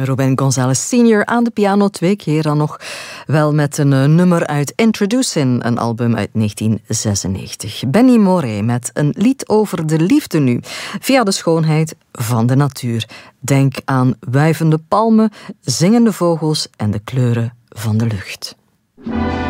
Rubén González Sr. aan de piano, 2 keer dan nog wel met een nummer uit Introducing, een album uit 1996. Benny Moré met een lied over de liefde nu, via de schoonheid van de natuur. Denk aan wuivende palmen, zingende vogels en de kleuren van de lucht.